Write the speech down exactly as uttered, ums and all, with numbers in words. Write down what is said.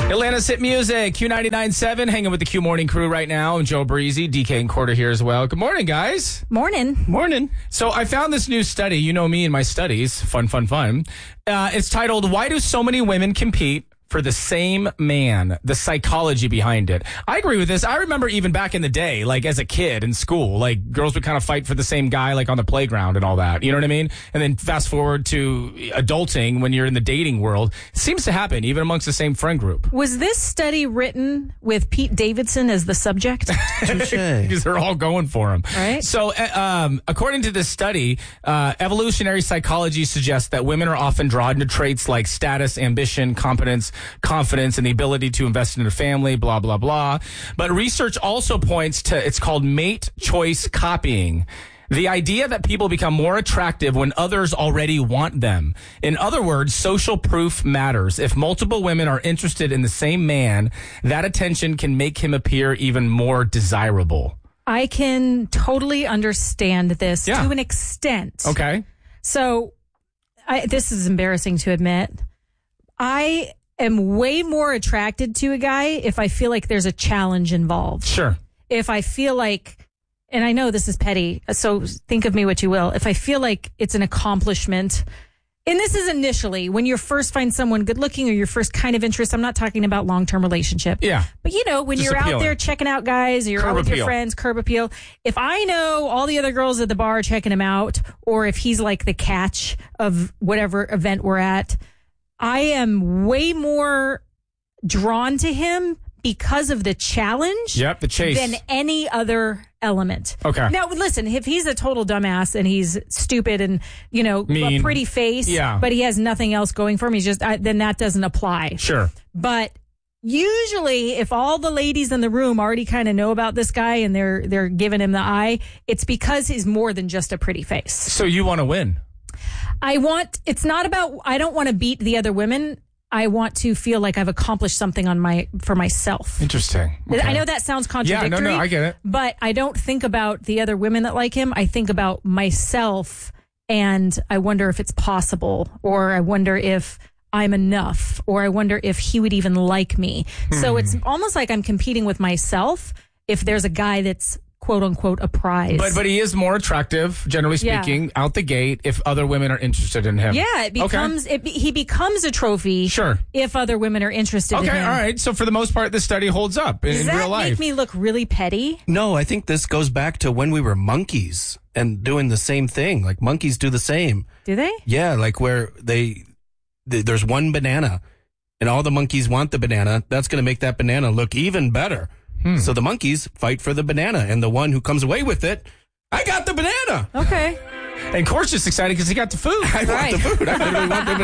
Atlanta's Hit Music, Q ninety-nine point seven, hanging with the Q Morning crew right now. I'm Joe Breezy, D K and Quarter here as well. Good morning, guys. Morning. Morning. So I found this new study. You know me and my studies. Fun, fun, fun. Uh, it's titled, Why Do So Many Women Compete for the Same Man? The Psychology Behind It. I agree with this. I remember even back in the day, like as a kid in school, like girls would kind of fight for the same guy, like on the playground and all that. You know what I mean? And then fast forward to adulting when you're in the dating world. It seems to happen even amongst the same friend group. Was this study written with Pete Davidson as the subject? Because they're all going for him. Right. So uh, um, according to this study, uh, evolutionary psychology suggests that women are often drawn to traits like status, ambition, competence, confidence, and the ability to invest in a family, blah, blah, blah. But research also points to, it's called mate choice copying. The idea that people become more attractive when others already want them. In other words, social proof matters. If multiple women are interested in the same man, that attention can make him appear even more desirable. I can totally understand this Yeah. to an extent. Okay. So I, this is embarrassing to admit. I am way more attracted to a guy if I feel like there's a challenge involved. Sure. If I feel like, and I know this is petty, so think of me what you will. If I feel like it's an accomplishment, and this is initially when you first find someone good looking or your first kind of interest. I'm not talking about long-term relationship. Yeah. But you know, when Just you're appealing. out there checking out guys, or you're Curb out with appeal. your friends, curb appeal. If I know all the other girls at the bar are checking him out, or if he's like the catch of whatever event we're at, I am way more drawn to him because of the challenge. Yep, the chase. Than any other element. Okay. Now, listen, if he's a total dumbass and he's stupid and, you know, Mean. a pretty face, Yeah. but he has nothing else going for him, he's just, I, then that doesn't apply. Sure. But usually if all the ladies in the room already kind of know about this guy and they're, they're giving him the eye, it's because he's more than just a pretty face. So you want to win. I want, it's not about, I don't want to beat the other women. I want to feel like I've accomplished something on my, for myself. Interesting. Okay. I know that sounds contradictory. Yeah, no, no, I get it. But I don't think about the other women that like him. I think about myself, and I wonder if it's possible, or I wonder if I'm enough, or I wonder if he would even like me. Hmm. So it's almost like I'm competing with myself if there's a guy that's quote unquote a prize. But but he is more attractive, generally Yeah. speaking, out the gate if other women are interested in him. Yeah, it becomes it, he becomes a trophy. Sure. If other women are interested Okay, in him. all right. So for the most part, this study holds up in, Does in that real life. make me look really petty? No, I think this goes back to when we were monkeys and doing the same thing. Like monkeys do the same. Do they? Yeah, like where they, th- there's one banana and all the monkeys want the banana. That's going to make that banana look even better. Hmm. So the monkeys fight for the banana, and the one who comes away with it, I got the banana. Okay. And Court's just excited because he got the food. I Right. want the food. I literally want the